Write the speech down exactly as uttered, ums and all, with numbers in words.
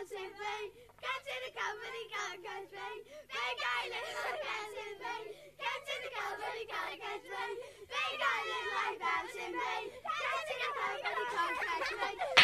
Sinn Féin. Get in the company, can't catch me. Big Island like that Sinn Féin. Get in the company, can't catch me. Big Island like that Sinn Féin. Get in the company, can't catch me.